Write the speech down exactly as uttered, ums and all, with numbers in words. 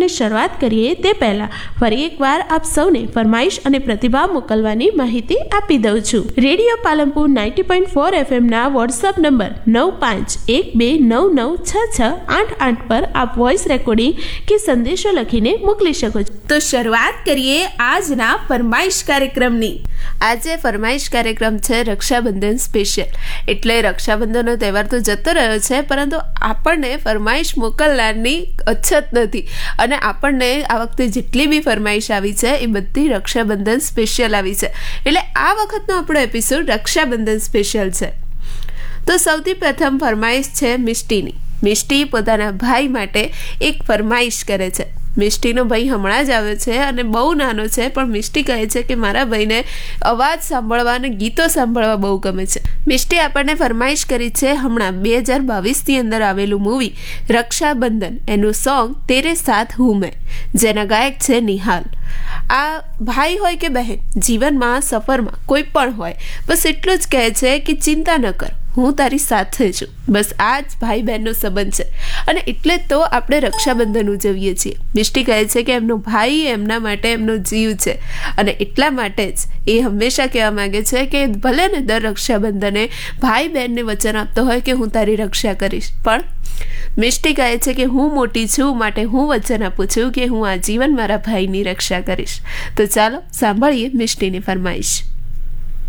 કાર્યક્રમની શરૂઆત કરીએ તે પહેલાં ફરી એકવાર આપ સૌને ફરમાઈશ અને પ્રતિભાવ મોકલવાની માહિતી આપી દઉં છું. Radio Palanpur ninety point four એફએમના WhatsApp number નવ પાંચ એક બે નવ નવ છ છ આઠ આઠ પર આપ વોઇસ રેકોર્ડિંગ કે સંદેશો લખીને મોકલી શકો છો. તો શરૂઆત કરીએ આજના ફરમાઈશ કાર્યક્રમની. આજે ફરમાઈશ કાર્યક્રમ છે રક્ષાબંધન સ્પેશિયલ. એટલે રક્ષાબંધનનો તહેવાર તો જતો રહ્યો છે, પરંતુ આપણને ફરમાઈશ મોકલનારની અછત નથી. અને આપણને આ વખતે જેટલી બી ફરમાઈશ આવી છે એ બધી રક્ષાબંધન સ્પેશિયલ આવી છે. એટલે આ વખતનો આપણો એપિસોડ રક્ષાબંધન સ્પેશિયલ છે. તો સૌથી પ્રથમ ફરમાઈશ છે મિષ્ટીની. મિષ્ટી પોતાના ભાઈ માટે એક ફરમાઈશ કરે છે. મિષ્ટીનો ભાઈ હમણાં જ આવ્યો છે અને બહુ નાનો છે, પણ મિષ્ટી કહે છે કે મારા ભાઈને અવાજ સાંભળવા અને ગીતો સાંભળવા બહુ ગમે છે. મિષ્ટી આપણને ફરમાઈશ કરી છે હમણાં બે હજાર બાવીસની અંદર આવેલું મૂવી રક્ષાબંધન, એનું સોંગ તેરે સાથ હું મેં, જેના ગાયક છે નિહાલ. આ ભાઈ હોય કે બહેન, જીવનમાં સફરમાં કોઈ પણ હોય, બસ એટલું જ કહે છે કે ચિંતા ન કર, હું તારી સાથે છું. બસ આ જ ભાઈ બહેનનો સંબંધ છે અને એટલે જ તો આપણે રક્ષાબંધન ઉજવીએ છીએ. મિષ્ટી કહે છે કે એમનો ભાઈ એમના માટે એમનો જીવ છે અને એટલા માટે જ એ હંમેશા કહેવા માંગે છે કે ભલે ને દર રક્ષાબંધને ભાઈ બહેનને વચન આપતો હોય કે હું તારી રક્ષા કરીશ, પણ મિષ્ટી કહે છે કે હું મોટી છું, માટે હું વચન આપું છું કે હું આજીવન મારા ભાઈની રક્ષા કરીશ. તો ચાલો સાંભળીએ મિષ્ટીની ફરમાઈશ.